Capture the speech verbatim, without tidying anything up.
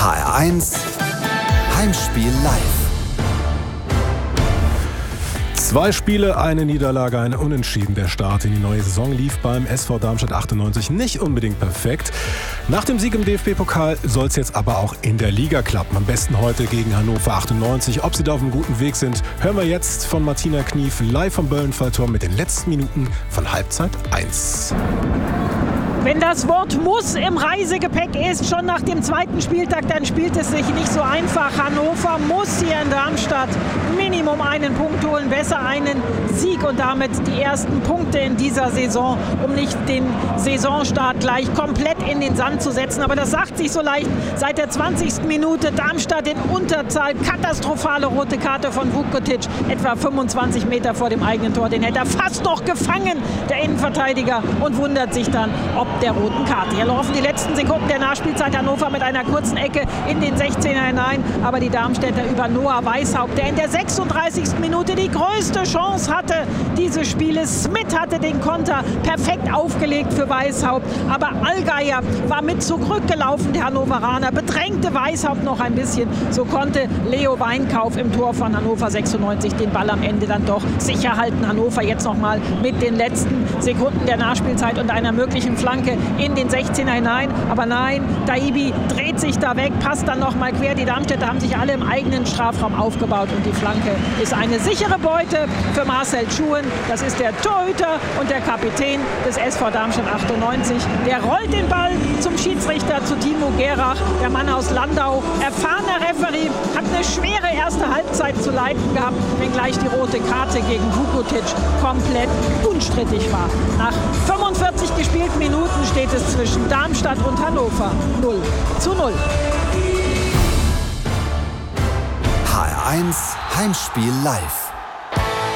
H R eins Heimspiel live. Zwei Spiele, eine Niederlage, eine Unentschieden. Der Start in die neue Saison lief beim S V Darmstadt achtundneunzig nicht unbedingt perfekt. Nach dem Sieg im D F B-Pokal soll es jetzt aber auch in der Liga klappen. Am besten heute gegen Hannover achtundneunzig. Ob sie da auf einem guten Weg sind, hören wir jetzt von Martina Knief live vom Böllenfalltor mit den letzten Minuten von Halbzeit eins. Wenn das Wort muss im Reisegepäck ist, schon nach dem zweiten Spieltag, dann spielt es sich nicht so einfach. Hannover muss hier in Darmstadt Minimum einen Punkt holen, besser einen Sieg und damit die ersten Punkte in dieser Saison, um nicht den Saisonstart gleich komplett in den Sand zu setzen. Aber das sagt sich so leicht. Seit der zwanzigsten Minute Darmstadt in Unterzahl, katastrophale rote Karte von Vukotic, etwa fünfundzwanzig Meter vor dem eigenen Tor. Den hätte er fast noch gefangen, der Innenverteidiger, und wundert sich dann, ob der roten Karte. Hier laufen die letzten Sekunden der Nachspielzeit. Hannover mit einer kurzen Ecke in den sechzehner hinein, aber die Darmstädter über Noah Weishaupt, der in der sechsunddreißigsten Minute die größte Chance hatte dieses Spieles. Smith hatte den Konter perfekt aufgelegt für Weishaupt, aber Allgeier war mit zurückgelaufen, der Hannoveraner, bedrängte Weishaupt noch ein bisschen. So konnte Leo Weinkauf im Tor von Hannover sechsundneunzig den Ball am Ende dann doch sicher halten. Hannover jetzt nochmal mit den letzten Sekunden der Nachspielzeit und einer möglichen Flanke in den sechzehner hinein, aber nein, Daibi dreht sich da weg, passt dann noch mal quer. Die Darmstädter haben sich alle im eigenen Strafraum aufgebaut und die Flanke ist eine sichere Beute für Marcel Schuhen. Das ist der Torhüter und der Kapitän des S V Darmstadt achtundneunzig. Der rollt den Ball zum Schiedsrichter, zu Timo Gerach, der Mann aus Landau, erfahrener Referee, hat eine schwere erste Halbzeit zu leiten gehabt, wenngleich die rote Karte gegen Vukotic komplett unstrittig war. Nach fünfundvierzig gespielten Minuten steht es zwischen Darmstadt und Hannover null zu null. H R eins Heimspiel live.